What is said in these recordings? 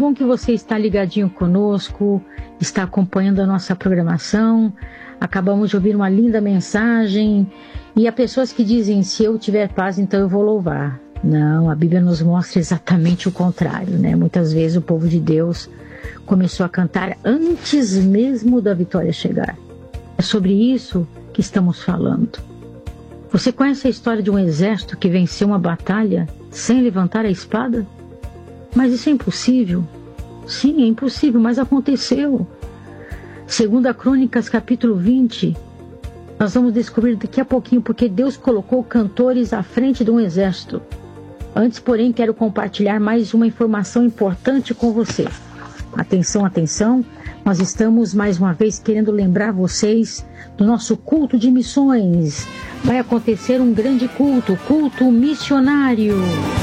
bom que você está ligadinho conosco, está acompanhando a nossa programação. Acabamos de ouvir uma linda mensagem. E há pessoas que dizem, se eu tiver paz, então eu vou louvar. Não, a Bíblia nos mostra exatamente o contrário, né? Muitas vezes o povo de Deus começou a cantar antes mesmo da vitória chegar. É sobre isso que estamos falando. Você conhece a história de um exército que venceu uma batalha sem levantar a espada? Mas isso é impossível. Sim, é impossível, mas aconteceu. Segunda Crônicas, capítulo 20, nós vamos descobrir daqui a pouquinho porque Deus colocou cantores à frente de um exército. Antes, porém, quero compartilhar mais uma informação importante com você. Atenção, atenção, nós estamos mais uma vez querendo lembrar vocês do nosso culto de missões. Vai acontecer um grande culto, culto missionário.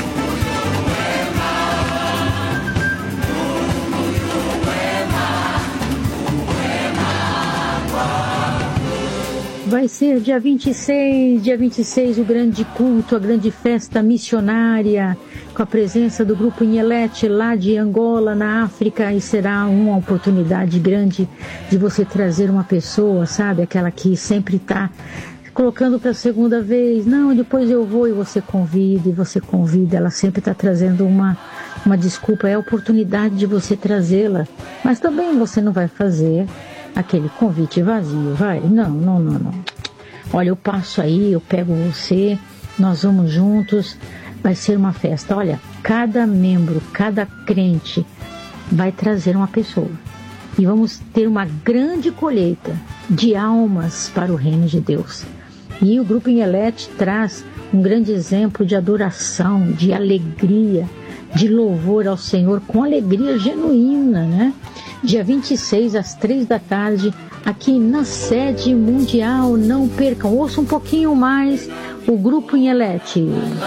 Vai ser dia 26 o grande culto, a grande festa missionária, com a presença do grupo Inhelete lá de Angola, na África, e será uma oportunidade grande de você trazer uma pessoa, sabe, aquela que sempre está colocando para a segunda vez, não, depois eu vou, e você convida, ela sempre está trazendo uma desculpa, é a oportunidade de você trazê-la, mas também você não vai fazer aquele convite vazio, vai? Não. Olha, eu passo aí, eu pego você, nós vamos juntos, vai ser uma festa. Olha, cada membro, cada crente vai trazer uma pessoa. E vamos ter uma grande colheita de almas para o reino de Deus. E o Grupo Inhelete traz um grande exemplo de adoração, de alegria, de louvor ao Senhor, com alegria genuína, né? Dia 26 às 3 da tarde, aqui na sede mundial. Não percam, ouça um pouquinho mais o Grupo Inhelete.